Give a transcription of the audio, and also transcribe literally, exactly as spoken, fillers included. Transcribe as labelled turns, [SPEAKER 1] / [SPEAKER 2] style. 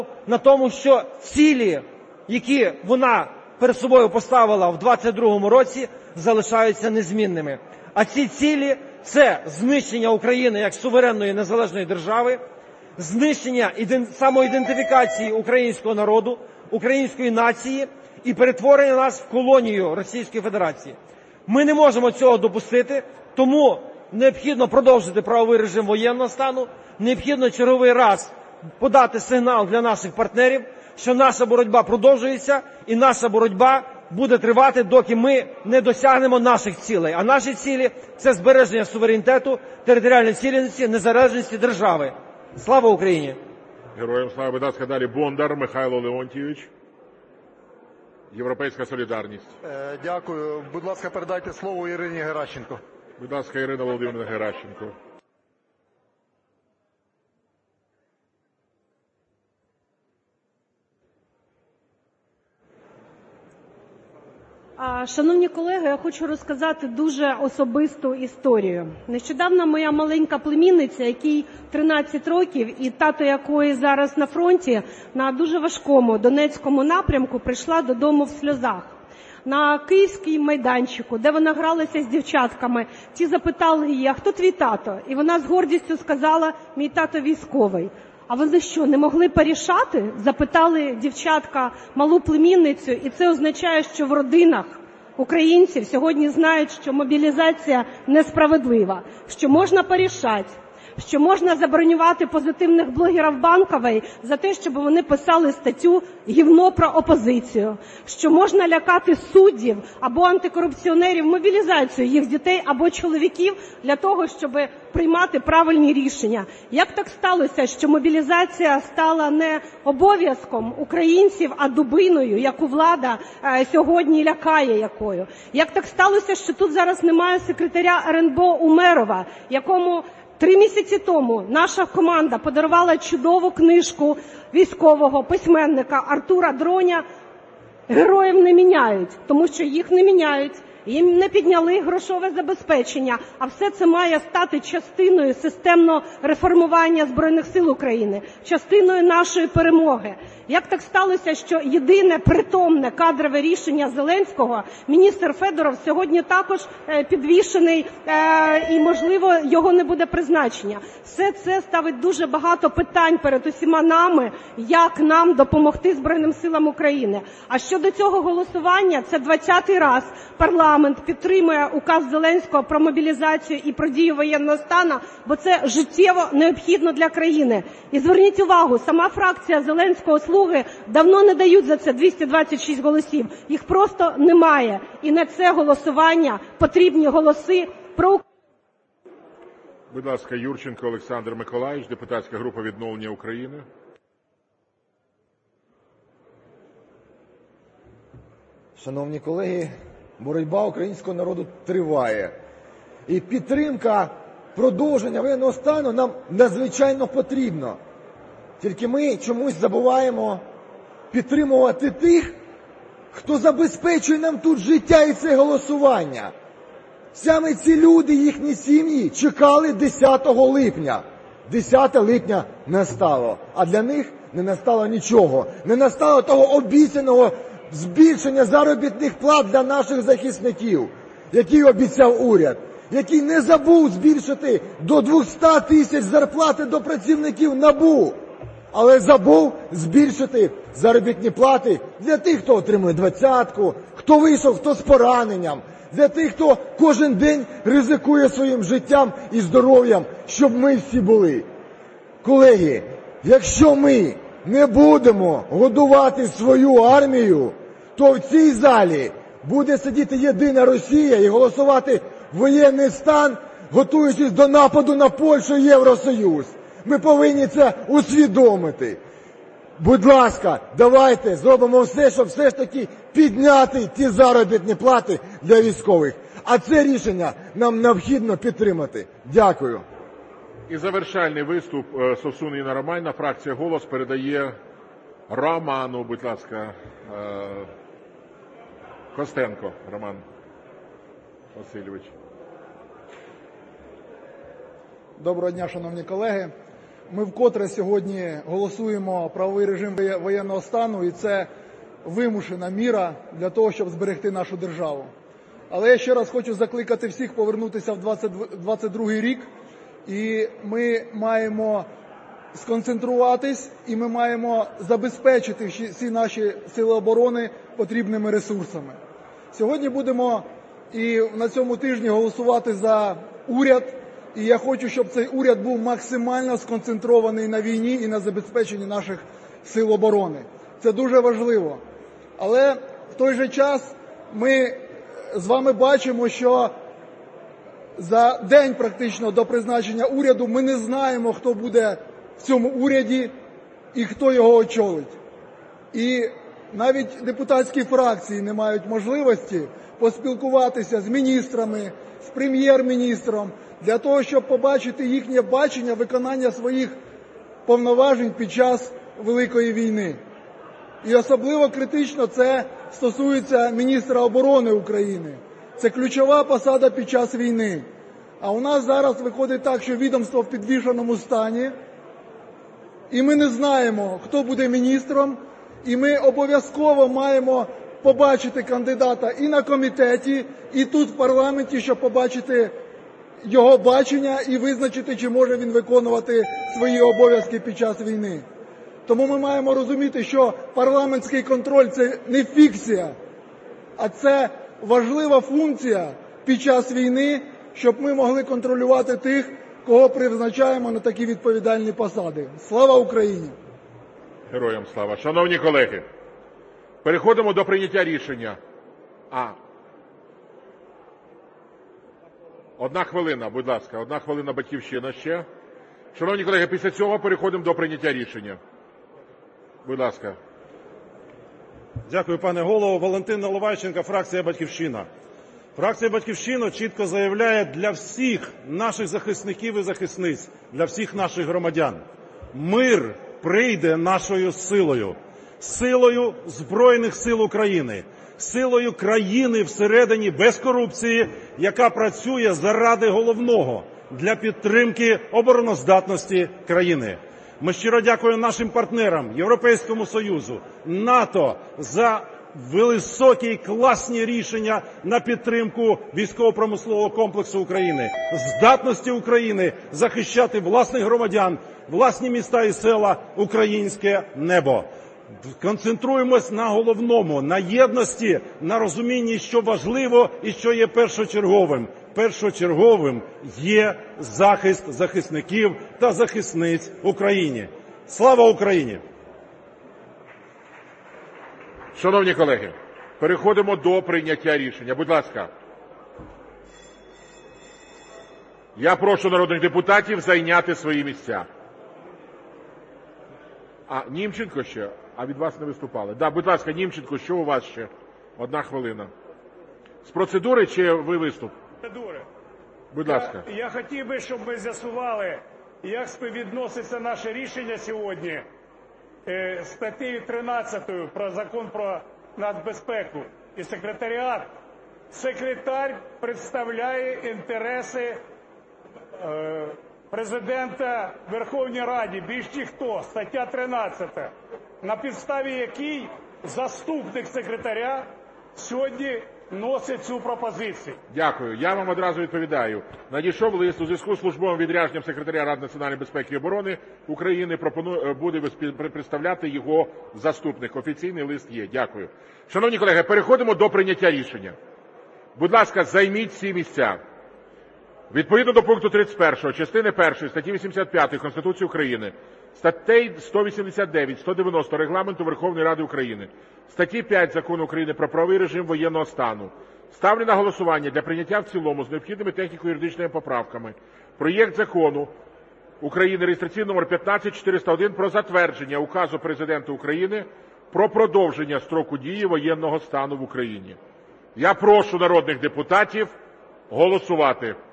[SPEAKER 1] на тому, що цілі, які вона перед собою поставила в двадцять другому році, залишаються незмінними. А ці цілі – це знищення України як суверенної незалежної держави, знищення самоідентифікації українського народу, української нації і перетворення нас в колонію Російської Федерації. Ми не можемо цього допустити, тому необхідно продовжити правовий режим воєнного стану, необхідно черговий раз подати сигнал для наших партнерів, що наша боротьба продовжується і наша боротьба буде тривати, доки ми не досягнемо наших цілей. А наші цілі – це збереження суверенітету, територіальної цілісності, незалежності держави. Слава Україні!
[SPEAKER 2] Героям слава. Будь ласка, далі Бондар Михайло Леонтійович. Європейська солідарність.
[SPEAKER 3] Е, дякую. Будь ласка, передайте слово Ірині Геращенко.
[SPEAKER 2] Будь ласка, Ірина Володимирівна Геращенко.
[SPEAKER 4] Шановні колеги, я хочу розказати дуже особисту історію. Нещодавно моя маленька племінниця, якій тринадцять років, і тато якої зараз на фронті, на дуже важкому Донецькому напрямку, прийшла додому в сльозах. На київській майданчику, де вона гралася з дівчатками, ті запитали її: а хто твій тато? І вона з гордістю сказала: мій тато військовий. А вони що, не могли порішати? Запитали дівчатка малу племінницю, і це означає, що в родинах українців сьогодні знають, що мобілізація несправедлива, що можна порішати, що можна забронювати позитивних блогерів Банкової за те, щоб вони писали статтю «Гівно про опозицію», що можна лякати суддів або антикорупціонерів мобілізацією їх дітей або чоловіків для того, щоб приймати правильні рішення. Як так сталося, що мобілізація стала не обов'язком українців, а дубиною, яку влада е, сьогодні лякає якою? Як так сталося, що тут зараз немає секретаря ер ен бе о Умерова, якому Три місяці тому наша команда подарувала чудову книжку військового письменника Артура Дроня «Героїв не міняють», тому що їх не міняють, їм не підняли грошове забезпечення, а все це має стати частиною системного реформування Збройних сил України, частиною нашої перемоги. Як так сталося, що єдине притомне кадрове рішення Зеленського, міністр Федоров, сьогодні також підвішений і, можливо, його не буде призначення. Все це ставить дуже багато питань перед усіма нами, як нам допомогти Збройним силам України. А щодо цього голосування, це двадцятий раз парламент підтримує указ Зеленського про мобілізацію і про дію воєнного стану, бо це життєво необхідно для країни. І зверніть увагу, сама фракція Зеленського «Слуги» давно не дають за це двісті двадцять шість голосів. Їх просто немає. І на це голосування потрібні голоси про...
[SPEAKER 2] Будь ласка, Юрченко Олександр Миколайович, депутатська група «Відновлення України».
[SPEAKER 5] Шановні колеги, боротьба українського народу триває. І підтримка продовження воєнного стану нам надзвичайно потрібна. Тільки ми чомусь забуваємо підтримувати тих, хто забезпечує нам тут життя і це голосування. Саме ці люди, їхні сім'ї чекали десятого липня. десяте липня настало, а для них не настало нічого. Не настало того обіцяного збільшення заробітних плат для наших захисників, який обіцяв уряд, який не забув збільшити до двохсот тисяч зарплати до працівників НАБУ, але забув збільшити заробітні плати для тих, хто отримує двадцятку, хто вийшов, хто з пораненням, для тих, хто кожен день ризикує своїм життям і здоров'ям, щоб ми всі були. Колеги, якщо ми не будемо годувати свою армію, то в цій залі буде сидіти єдина Росія і голосувати воєнний стан, готуючись до нападу на Польщу і Євросоюз. Ми повинні це усвідомити. Будь ласка, давайте зробимо все, щоб все ж таки підняти ті заробітні плати для військових. А це рішення нам необхідно підтримати. Дякую.
[SPEAKER 2] І завершальний виступ Совсун Інна Романівна, фракція «Голос» передає Роману, будь ласка, Костенко Роман Васильович.
[SPEAKER 6] Доброго дня, шановні колеги.
[SPEAKER 3] ми вкотре сьогодні голосуємо правовий режим воєнного стану, і це вимушена міра для того, щоб зберегти нашу державу. Але я ще раз хочу закликати всіх повернутися в двадцять другий рік, і ми маємо сконцентруватись, і ми маємо забезпечити всі наші сили оборони потрібними ресурсами. Сьогодні будемо і на цьому тижні голосувати за уряд, і я хочу, щоб цей уряд був максимально сконцентрований на війні і на забезпеченні наших сил оборони. Це дуже важливо. Але в той же час ми з вами бачимо, що за день практично до призначення уряду ми не знаємо, хто буде в цьому уряді і хто його очолить. І навіть депутатські фракції не мають можливості поспілкуватися з міністрами, з прем'єр-міністром, для того, щоб побачити їхнє бачення виконання своїх повноважень під час Великої війни. І особливо критично це стосується міністра оборони України. Це ключова посада під час війни. А у нас зараз виходить так, що відомство в підвішеному стані, і ми не знаємо, хто буде міністром, і ми обов'язково маємо побачити кандидата і на комітеті, і тут в парламенті, щоб побачити його бачення і визначити, чи може він виконувати свої обов'язки під час війни. Тому ми маємо розуміти, що парламентський контроль – це не фікція, а це важлива функція під час війни, щоб ми могли контролювати тих, кого призначаємо на такі відповідальні посади. Слава Україні!
[SPEAKER 2] Героям слава! Шановні колеги, переходимо до прийняття рішення. А. Одна хвилина, будь ласка, одна хвилина «Батьківщина» ще. Шановні колеги, після цього переходимо до прийняття рішення. Будь ласка.
[SPEAKER 6] Дякую, пане голово. Валентин Наливайченко, фракція «Батьківщина». Фракція «Батьківщина» чітко заявляє для всіх наших захисників і захисниць, для всіх наших громадян. Мир прийде нашою силою. Силою Збройних сил України. Силою країни всередині без корупції, яка працює заради головного – для підтримки обороноздатності країни. Ми щиро дякуємо нашим партнерам, Європейському Союзу, НАТО за високі і класні рішення на підтримку військово-промислового комплексу України, здатності України захищати власних громадян, власні міста і села, українське небо. Концентруємось на головному, на єдності, на розумінні, що важливо і що є першочерговим. Першочерговим є захист захисників та захисниць України. Слава Україні!
[SPEAKER 2] Шановні колеги, переходимо до прийняття рішення. Будь ласка. Я прошу народних депутатів зайняти свої місця. А, Німченко ще? А від вас не виступали. Да, будь ласка, Німченко, що у вас ще? Одна хвилина. З процедури чи ви виступ?
[SPEAKER 7] Процедури.
[SPEAKER 2] Будь ласка.
[SPEAKER 7] Я, я хотів би, щоб ми з'ясували, як співвідноситься наше рішення сьогодні е, статтею тринадцятою про закон про нацбезпеку і секретаріат. Секретар представляє інтереси е, президента Верховній Раді, більш ніхто, стаття тринадцята, на підставі якій заступник секретаря сьогодні носить цю пропозицію.
[SPEAKER 2] Дякую. Я вам одразу відповідаю. Надійшов лист у зв'язку з службовим відрядженням секретаря Ради національної безпеки і оборони України. Пропоную, буде представляти його заступник. Офіційний лист є. Дякую. Шановні колеги, переходимо до прийняття рішення. Будь ласка, займіть всі місця. Відповідно до пункту тридцять першого частини першої статті вісімдесят п'ятої Конституції України, статей сто вісімдесят дев'ять, сто дев'яносто Регламенту Верховної Ради України, статті п'ять Закону України про правовий режим воєнного стану, ставлю на голосування для прийняття в цілому з необхідними техніко-юридичними поправками проєкт Закону України реєстраційний номер п'ятнадцять чотириста один про затвердження Указу Президента України про продовження строку дії воєнного стану в Україні. Я прошу народних депутатів голосувати.